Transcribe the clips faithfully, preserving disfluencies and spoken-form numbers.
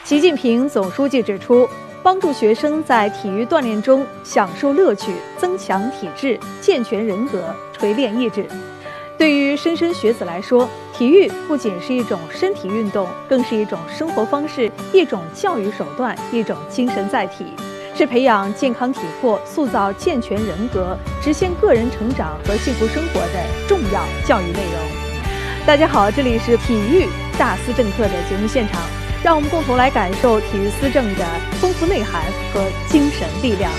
习近平总书记指出，帮助学生在体育锻炼中享受乐趣，增强体质，健全人格，锤炼意志。对于莘莘学子来说，体育不仅是一种身体运动，更是一种生活方式，一种教育手段，一种精神载体，是培养健康体魄、塑造健全人格、实现个人成长和幸福生活的重要教育内容。大家好，这里是体育大思政课的节目现场，让我们共同来感受体育思政的丰富内涵和精神力量。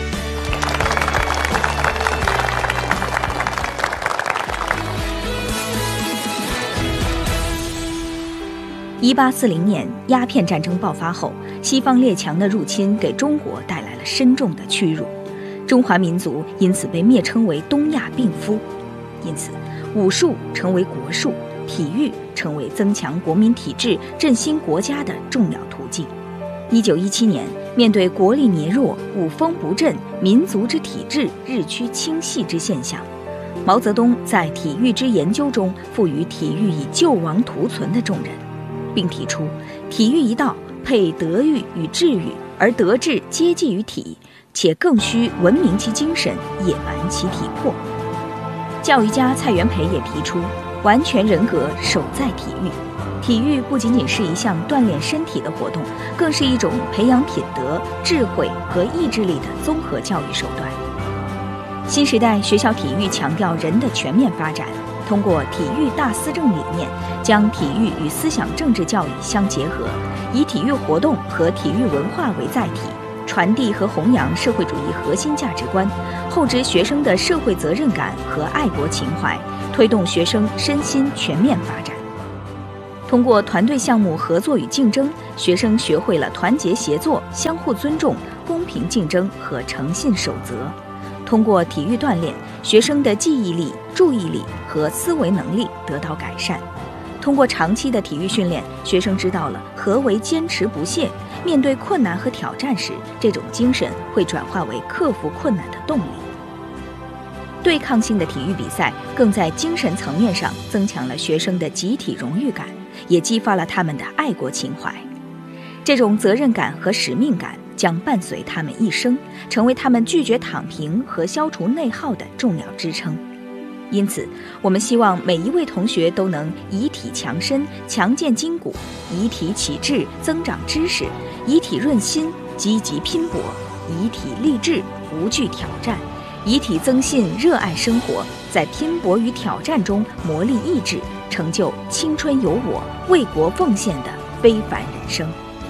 一八四零年鸦片战争爆发后，西方列强的入侵给中国带来了深重的屈辱，中华民族因此被蔑称为东亚病夫。因此，武术成为国术，体育成为增强国民体质、振兴国家的重要途径。一九一七年，面对国力羸弱、武风不振、民族之体质日趋倾细之现象，毛泽东在《体育之研究》中赋予体育以救亡图存的重任，并提出体育一道配德育与智育，而德智皆继于体，且更需文明其精神，野蛮其体魄。教育家蔡元培也提出完全人格守在体育，体育不仅仅是一项锻炼身体的活动，更是一种培养品德、智慧和意志力的综合教育手段。新时代学校体育强调人的全面发展，通过体育大思政理念，将体育与思想政治教育相结合，以体育活动和体育文化为载体，传递和弘扬社会主义核心价值观，厚植学生的社会责任感和爱国情怀，推动学生身心全面发展。通过团队项目合作与竞争，学生学会了团结协作、相互尊重、公平竞争和诚信守则。通过体育锻炼，学生的记忆力、注意力和思维能力得到改善。通过长期的体育训练，学生知道了何为坚持不懈，面对困难和挑战时，这种精神会转化为克服困难的动力。对抗性的体育比赛更在精神层面上增强了学生的集体荣誉感，也激发了他们的爱国情怀。这种责任感和使命感将伴随他们一生，成为他们拒绝躺平和消除内耗的重要支撑。因此，我们希望每一位同学都能以体强身，强健筋骨；以体启智，增长知识；以体润心，积极拼搏；以体励志，无惧挑战；以体增信，热爱生活。在拼搏与挑战中磨砺意志，成就青春有我、为国奉献的非凡人生。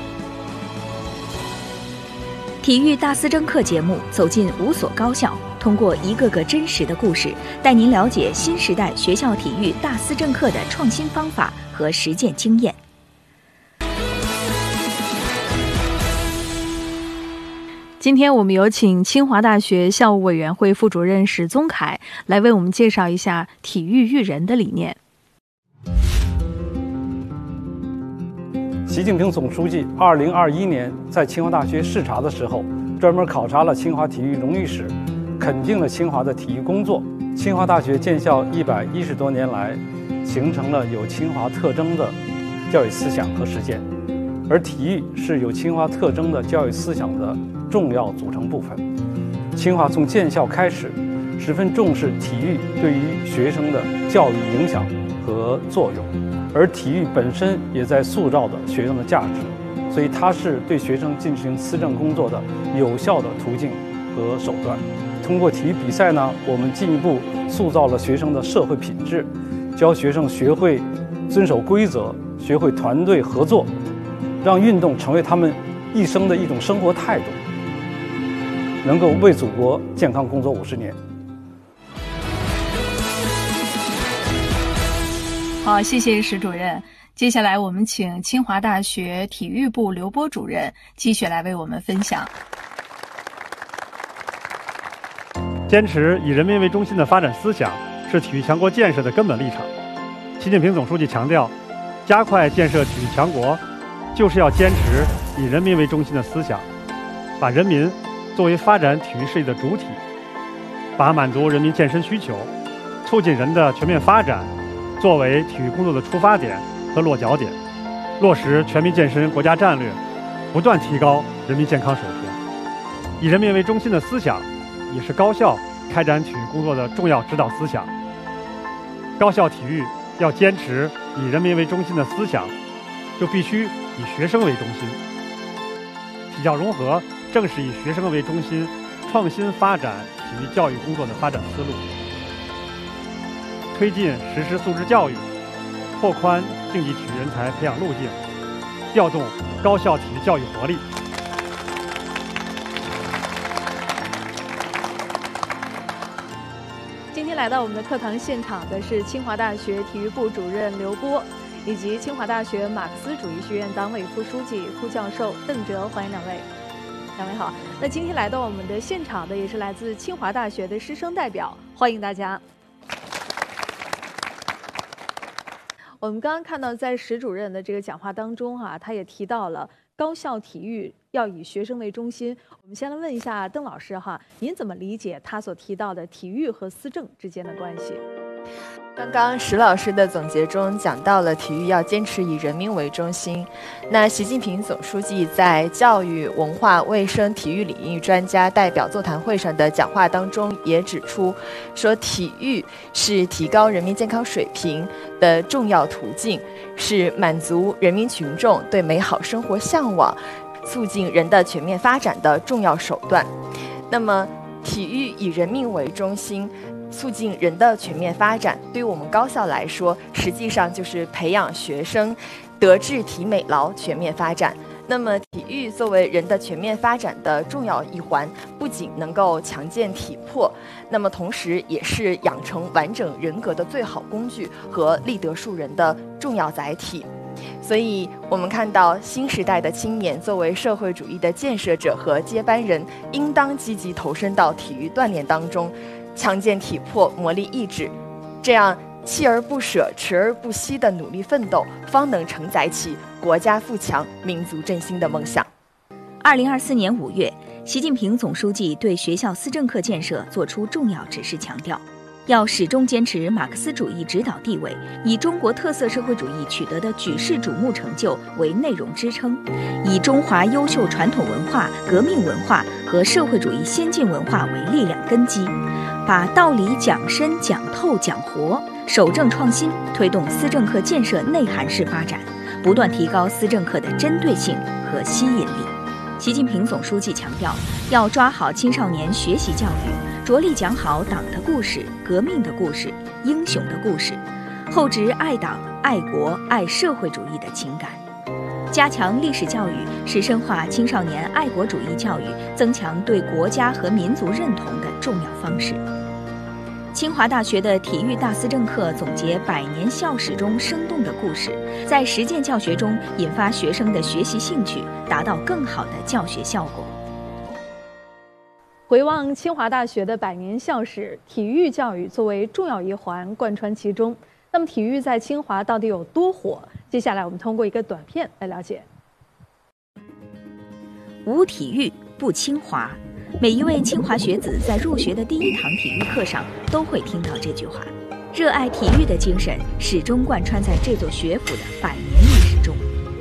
体育大思政课节目走进五所高校，通过一个个真实的故事，带您了解新时代学校体育大思政课的创新方法和实践经验。 今天我们有请清华大学校务委员会副主任史宗凯来为我们介绍一下体育育人的理念。 习近平总书记二零二一年在清华大学视察的时候，专门考察了清华体育荣誉史，肯定了清华的体育工作。清华大学建校一百一十多年来，形成了有清华特征的教育思想和实践，而体育是有清华特征的教育思想的重要组成部分。清华从建校开始，十分重视体育对于学生的教育影响和作用，而体育本身也在塑造着学生的价值，所以它是对学生进行思政工作的有效的途径和手段。通过体育比赛呢，我们进一步塑造了学生的社会品质，教学生学会遵守规则，学会团队合作，让运动成为他们一生的一种生活态度，能够为祖国健康工作五十年。 好，谢谢史主任。接下来我们请清华大学体育部刘波主任继续来为我们分享。 坚持以人民为中心的发展思想是体育强国建设的根本立场。习近平总书记强调，加快建设体育强国，就是要坚持以人民为中心的思想，把人民作为发展体育事业的主体，把满足人民健身需求、促进人的全面发展作为体育工作的出发点和落脚点， 落实全民健身国家战略，不断提高人民健康水平。以人民为中心的思想，也是高校开展体育工作的重要指导思想。高校体育要坚持以人民为中心的思想，就必须以学生为中心。体教融合正是以学生为中心，创新发展体育教育工作的发展思路。推进实施素质教育，拓宽竞技体育人才培养路径，调动高校体育教育活力。 今天来到我们的课堂现场的是清华大学体育部主任刘波，以及清华大学马克思主义学院党委副书记、副教授邓哲，欢迎两位。两位好。那今天来到我们的现场的也是来自清华大学的师生代表，欢迎大家。我们刚刚看到，在史主任的这个讲话当中哈、啊，他也提到了高校体育要以学生为中心。我们先来问一下邓老师哈，您怎么理解他所提到的体育和思政之间的关系？ 刚刚石老师的总结中讲到了体育要坚持以人民为中心。那习近平总书记在教育、文化、卫生、体育领域专家代表座谈会上的讲话当中也指出，说体育是提高人民健康水平的重要途径，是满足人民群众对美好生活向往、促进人的全面发展的重要手段。那么，体育以人民为中心，促进人的全面发展，对于我们高校来说，实际上就是培养学生德智体美劳全面发展。那么，体育作为人的全面发展的重要一环，不仅能够强健体魄，那么同时也是养成完整人格的最好工具和立德树人的重要载体。所以我们看到新时代的青年作为社会主义的建设者和接班人，应当积极投身到体育锻炼当中，强健体魄，磨砺意志，这样锲而不舍、持而不息的努力奋斗，方能承载起国家富强、民族振兴的梦想。 二零二四年五月，习近平总书记对学校思政课建设作出重要指示，强调要始终坚持马克思主义指导地位，以中国特色社会主义取得的举世瞩目成就为内容支撑，以中华优秀传统文化、革命文化和社会主义先进文化为力量根基，把道理讲深、讲透、讲活，守正创新，推动思政课建设内涵式发展，不断提高思政课的针对性和吸引力。习近平总书记强调，要抓好青少年学习教育，着力讲好党的故事、革命的故事、英雄的故事，厚植爱党、爱国、爱社会主义的情感。加强历史教育是深化青少年爱国主义教育、增强对国家和民族认同的重要方式。清华大学的体育大思政课总结百年校史中生动的故事，在实践教学中引发学生的学习兴趣，达到更好的教学效果。 回望清华大学的百年校史，体育教育作为重要一环贯穿其中。那么，体育在清华到底有多火？接下来我们通过一个短片来了解。 无体育不清华。每一位清华学子在入学的第一堂体育课上都会听到这句话，热爱体育的精神始终贯穿在这座学府的百年历史中。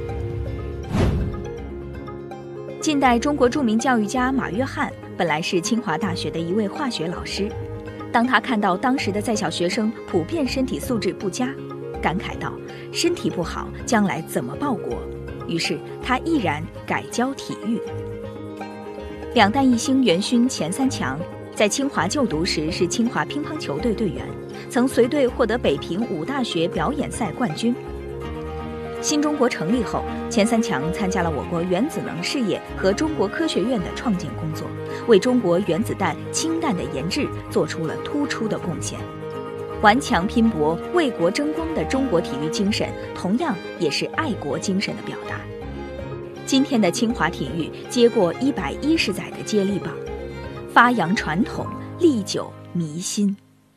近代中国著名教育家马约翰本来是清华大学的一位化学老师，当他看到当时的在校学生普遍身体素质不佳，感慨道：身体不好，将来怎么报国？于是他毅然改教体育。两弹一星元勋钱三强在清华就读时是清华乒乓球队队员，曾随队获得北平五大学表演赛冠军。新中国成立后，钱三强参加了我国原子能事业和中国科学院的创建工作，为中国原子弹、氢弹的研制做出了突出的贡献。顽强拼搏、为国争光的中国体育精神，同样也是爱国精神的表达。今天的清华体育接过一百一十载的接力棒，发扬传统，历久弥新。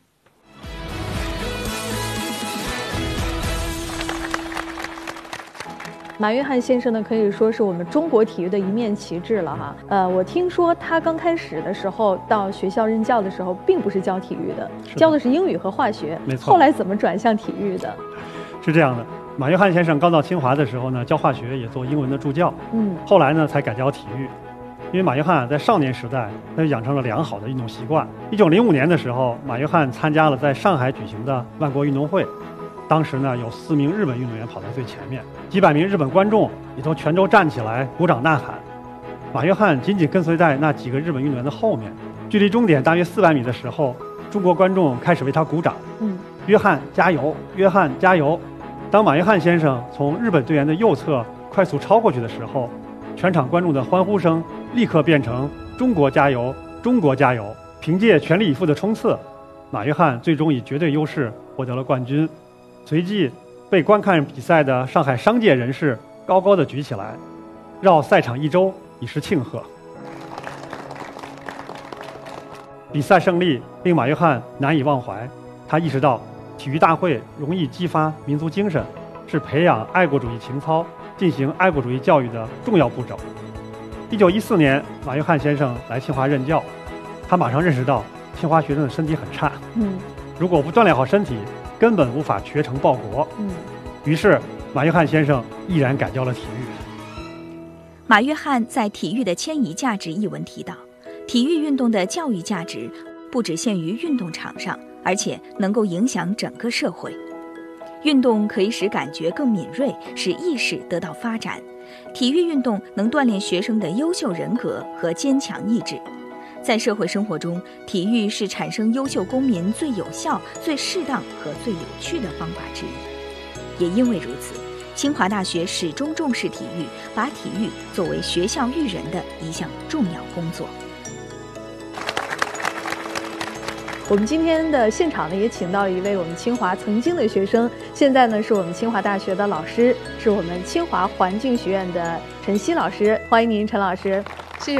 马约翰先生呢，可以说是我们中国体育的一面旗帜了哈。呃，我听说他刚开始的时候到学校任教的时候，并不是教体育的，教的是英语和化学。 没错。 后来怎么转向体育的？ 是这样的， 马约翰先生刚到清华的时候呢，教化学也做英文的助教， 嗯， 后来呢才改教体育。因为马约翰在少年时代，他就养成了良好的运动习惯。一九零五年的时候，马约翰参加了在上海举行的万国运动会，当时呢有四名日本运动员跑在最前面，几百名日本观众也都全都站起来鼓掌呐喊。马约翰紧紧跟随在那几个日本运动员的后面，距离终点大约四百米的时候，中国观众开始为他鼓掌。 嗯， 约翰加油，约翰加油！当马约翰先生从日本队员的右侧快速超过去的时候，全场观众的欢呼声立刻变成中国加油，中国加油！凭借全力以赴的冲刺，马约翰最终以绝对优势获得了冠军。随即被观看比赛的上海商界人士高高的举起来，绕赛场一周以示庆贺。比赛胜利令马约翰难以忘怀，他意识到体育大会容易激发民族精神，是培养爱国主义情操、进行爱国主义教育的重要步骤。一九一四年，马约翰先生来清华任教，他马上认识到清华学生的身体很差， 嗯， 如果不锻炼好身体，根本无法学成报国。 嗯， 于是马约翰先生毅然改教了体育。 马约翰在《体育的迁移价值》一文提到，体育运动的教育价值不只限于运动场上，而且能够影响整个社会。运动可以使感觉更敏锐，使意识得到发展。体育运动能锻炼学生的优秀人格和坚强意志。在社会生活中，体育是产生优秀公民最有效、最适当和最有趣的方法之一。也因为如此，清华大学始终重视体育，把体育作为学校育人的一项重要工作。 我们今天的现场呢，也请到了一位我们清华曾经的学生，现在呢是我们清华大学的老师，是我们清华环境学院的陈曦老师，欢迎您，陈老师。